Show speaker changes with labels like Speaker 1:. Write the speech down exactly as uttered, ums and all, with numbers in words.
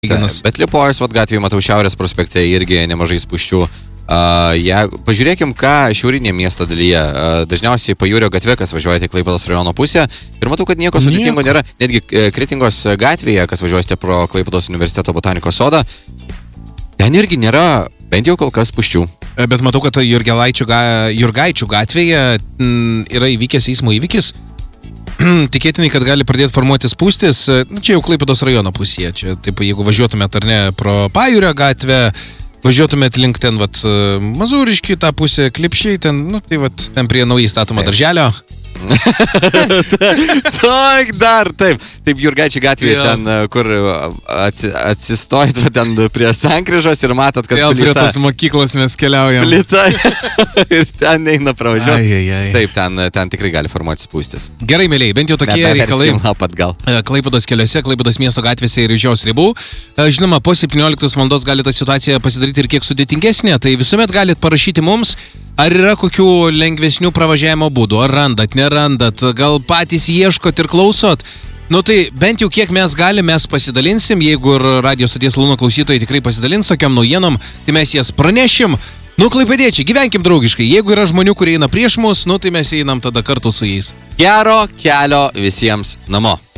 Speaker 1: Ta, bet Liepojos vat gatvėje matau Šiaurės prospekte irgi nemažai spūsčių. Uh, ja, pažiūrėkim, ką šiaurinė miesto dalyje. Uh, dažniausiai Pajūrio gatve, kas važiuojate Klaipėdos rajono pusę. Ir matau, kad nieko sudėtingo nėra. Netgi uh, Kretingos gatvėje, kas važiuojate pro Klaipėdos universiteto botanikos sodą, ten irgi nėra bent jau kol kas spūsčių.
Speaker 2: Bet matau, kad Jurgelaičių, ga, Jurgaičių gatvėje m, yra įvykęs eismo įvykis. Tikėtinai, kad gali pradėti formuoti spūstis. Na, čia jau Klaipėdos rajono pusėje. Čia, taip, jeigu važiuotumėt ar ne pro Pajūrio gatvę, važiuotumėt link ten, vat, Mazūriškį, tą pusę, Klipšiai, ten, nu, tai, vat, ten prie naujai statomo darželio.
Speaker 1: Taik dar, taip. Taip, Jurgaičių gatvėje, ja. Ten, kur atsi, atsistojit, va, ten prie sankryžos ir matot, kad
Speaker 2: vėl prie tos mokyklos mes keliaujam.
Speaker 1: Plita. Ir ten eina pravažiuoti.
Speaker 2: Ai, ai, ai.
Speaker 1: Taip, ten, ten tikrai gali formuoti spūstis.
Speaker 2: Gerai, mėlyje, bent jau tokie reikalai. Klaipėdos keliuose, Klaipėdos miesto gatvėse ir už jos ribų. Žinoma, po septynioliktos valandos gali tą situaciją pasidaryti ir kiek sudėtingesnė, tai visuomet galit parašyti mums, ar yra kokių lengvesnių pravažiavimo būdų, ar randat, nerandat, gal patys ieškot ir klausot. Nu tai bent jau kiek mes galime, mes pasidalinsim, jeigu ir radio stoties Lūno klausytojai tikrai pasidalins tokiam naujienom, tai mes jas pranešim. Nu, klaipėdiečiai, gyvenkim draugiškai, jeigu yra žmonių, kurie eina prieš mus, nu tai mes einam tada kartu su jais.
Speaker 1: Gero kelio visiems namo.